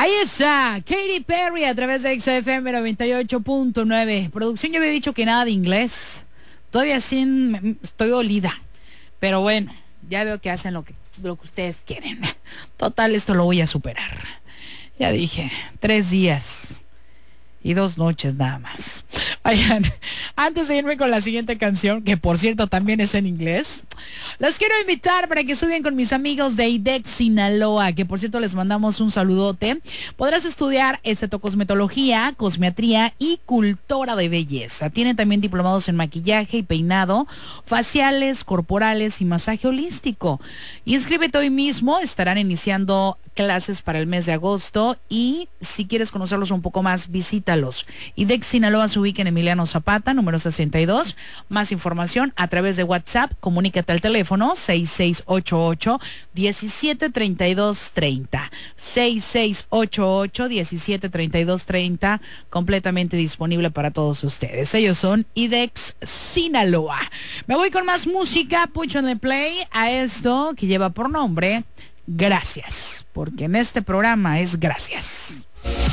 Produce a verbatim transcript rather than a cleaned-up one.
Ahí está, Katy Perry a través de X F M noventa y ocho punto nueve. Producción, yo había dicho que nada de inglés. Todavía sí me- estoy dolida. Pero bueno, ya veo que hacen lo que, lo que ustedes quieren. Total, esto lo voy a superar. Ya dije, tres días y dos noches nada más. Oigan, antes de irme con la siguiente canción, que por cierto también es en inglés, los quiero invitar para que estudien con mis amigos de IDEX Sinaloa, que por cierto les mandamos un saludote. Podrás estudiar estetocosmetología, cosmetría y cultura de belleza. Tienen también diplomados en maquillaje y peinado, faciales, corporales y masaje holístico. Inscríbete hoy mismo, estarán iniciando clases para el mes de agosto y si quieres conocerlos un poco más, visítalos. IDEX Sinaloa se ubica en Emiliano Zapata, número sesenta y dos. Más información a través de WhatsApp. Comunícate al teléfono seis seis ocho ocho, diecisiete treinta y dos treinta. seis seis ocho ocho, diecisiete treinta y dos treinta. Completamente disponible para todos ustedes. Ellos son IDEX Sinaloa. Me voy con más música. Pucho en el play a esto que lleva por nombre Gracias, porque en este programa es gracias.